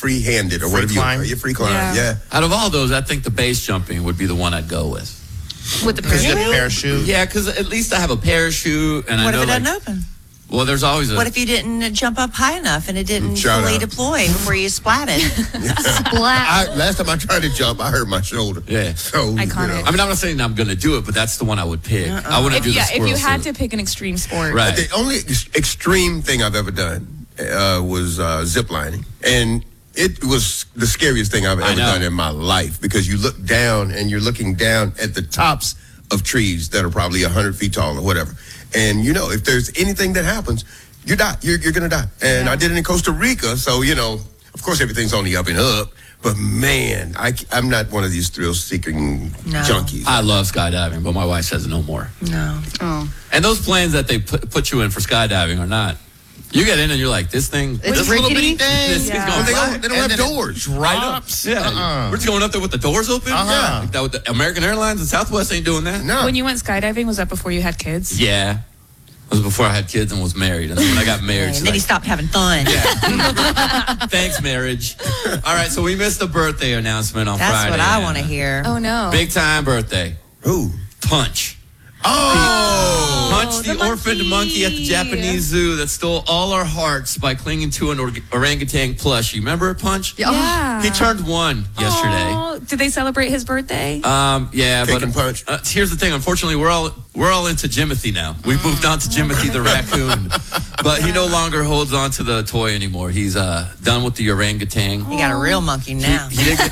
free-handed or whatever you free climb. Yeah. Out of all those, I think the base jumping would be the one I'd go with. With the parachute? Yeah, because at least I have a parachute. And What I know, if it doesn't open? Well, there's always What if you didn't jump up high enough and it didn't Shout fully out. deploy before you splatted? Last time I tried to jump, I hurt my shoulder. Yeah. So, Iconic. I mean, I'm not saying I'm going to do it, but that's the one I would pick. I wouldn't do the If squirrel you had suit. to pick an extreme sport. Right. The only extreme thing I've ever done was zip lining. And it was the scariest thing I've ever done in my life because you look down and you're looking down at the tops of trees that are probably 100 feet tall or whatever. And, you know, if there's anything that happens, you die. You're going to die. And I did it in Costa Rica. So, you know, of course, everything's on the up and up. But, man, I'm not one of these thrill-seeking junkies. I love skydiving, but my wife says no more. No. Oh. And those planes that they put you in for skydiving are not. You get in and you're like, this thing. It's this little rickety. bitty thing. This thing's going Well, they don't have doors. drops. Yeah. We're just going up there with the doors open. Yeah. Like that with the American Airlines and Southwest ain't doing that. No. When you went skydiving, was that before you had kids? Yeah. It was before I had kids and was married. And then when I got married, And then he stopped having fun. thanks, marriage. All right, so we missed the birthday announcement on That's Friday. what I want to hear. Oh, no. Big time birthday. Who? Punch. Oh! Punch the the orphaned monkey at the Japanese zoo that stole all our hearts by clinging to an orangutan plushie. Remember Punch? Yeah. He turned 1 yesterday. Oh, did they celebrate his birthday? Yeah, Cake but and Punch. Here's the thing. Unfortunately, we're all into Jimothy now. We've moved on to Jimothy the raccoon, but he no longer holds on to the toy anymore. He's done with the orangutan. You got a real monkey now. He did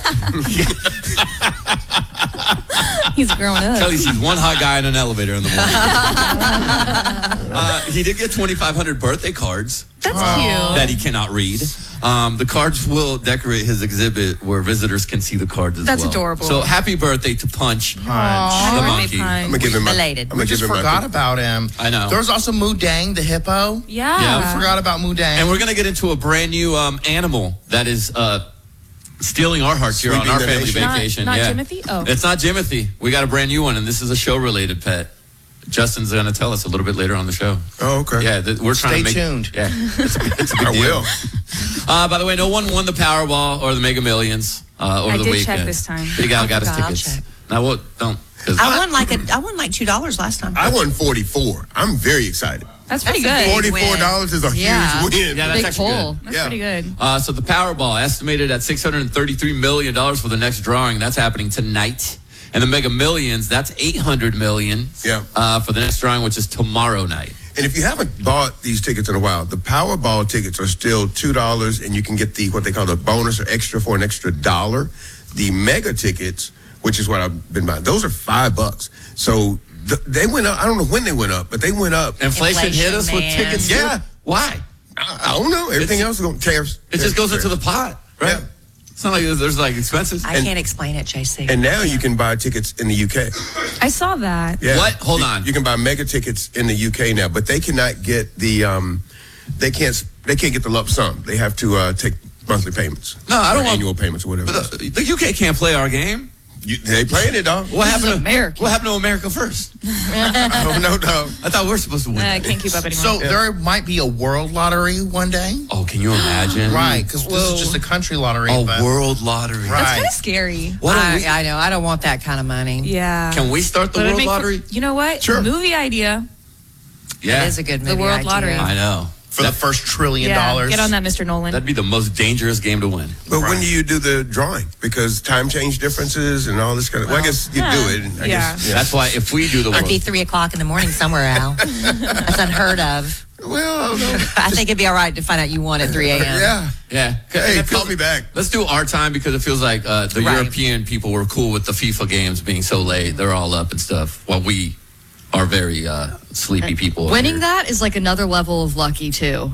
He's grown up. Kelly sees one hot guy in an elevator in the morning. He did get 2,500 birthday cards. That's cute. That he cannot read. The cards will decorate his exhibit where visitors can see the cards as That's well. adorable. So happy birthday to Punch. Aw, the birthday monkey. Punch. I'm going to give him Belated. I'm We gonna just give him forgot about him. I know. There was also Mudang, the hippo. Yeah. We forgot about Mudang. And we're going to get into a brand new animal that is stealing our hearts here on Sweeping our the family nation. vacation. Not yeah. Jimothy? Oh. It's not Jimothy. We got a brand new one, and this is a show-related pet. Justin's going to tell us a little bit later on the show. Oh, okay. Yeah, we're trying Stay to make... tuned. Yeah, it's a big I deal. will. By the way, no one won the Powerball or the Mega Millions over I the did weekend. check this time. Big Al got his forgot, I'll tickets. check. Now, well, don't. I won like $2 last time. I won 44. I'm very excited. That's pretty That's a good. big $44 is a Yeah. huge win. Yeah, that's Big actually pull. good. That's Yeah. pretty good. So the Powerball estimated at $633 million for the next drawing. That's happening tonight. And the Mega Millions, that's $800 million for the next drawing, which is tomorrow night. And if you haven't bought these tickets in a while, the Powerball tickets are still $2, and you can get what they call the bonus or extra for an extra $1. The mega tickets, which is what I've been buying, those are $5. So they went up. I don't know when they went up, but they went up. Inflation hit us with man. tickets. Yeah. Too? Why? I don't know. Everything else is going to tariffs. It just goes into the pot, right? Yeah. It's not like there's like expenses. I can't explain it, JC. And now you can buy tickets in the UK. I saw that. Yeah. What? Hold on. You can buy mega tickets in the UK now, but they cannot get the they can't get the lump sum. They have to take monthly payments. No, I don't or want annual payments or whatever. But the UK can't play our game. They playing it, dog. What happened to America. What happened to America first? Oh, no, dog. I thought we were supposed to win. I can't keep up anymore. So there might be a world lottery one day. Oh, can you imagine? Right, because this is just a country lottery. A but- world lottery. Right. That's kind of scary. What are we- I know. I don't want that kind of money. Yeah. Can we start the But it'd world make lottery? you know what? Sure. Movie idea. Yeah. It is a good movie The World idea. Lottery. I know. For the first $1 trillion. Get on that, Mr. Nolan. That'd be the most dangerous game to win. But when do you do the drawing? Because time change differences and all this kind of. Well, I guess you do it. I guess, That's why if we do the It'd world, be 3:00 in the morning somewhere, Al. That's unheard of. Well, I don't know. I think it'd be all right to find out you won at 3 a.m. Yeah. yeah. Hey, call me back. Let's do our time because it feels like the Right. European people were cool with the FIFA games being so late. They're all up and stuff. While we are very sleepy people. over Winning here. that is like another level of lucky, too.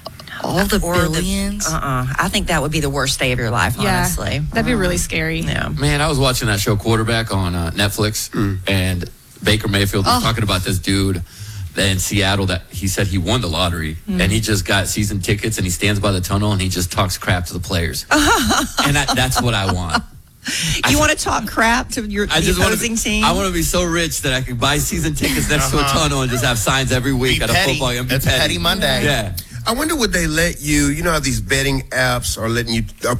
All the billions. I think that would be the worst day of your life, honestly. That'd be really scary. Yeah. Man, I was watching that show Quarterback on Netflix, and Baker Mayfield was talking about this dude in Seattle that he said he won the lottery, and he just got season tickets, and he stands by the tunnel and he just talks crap to the players, and that's what I want. You want to talk crap to the opposing team? I want to be so rich that I can buy season tickets next to a tunnel and just have signs every week Be at a petty. football game. Be It's Petty Monday. Yeah. I wonder would they let you, you know how these betting apps are letting you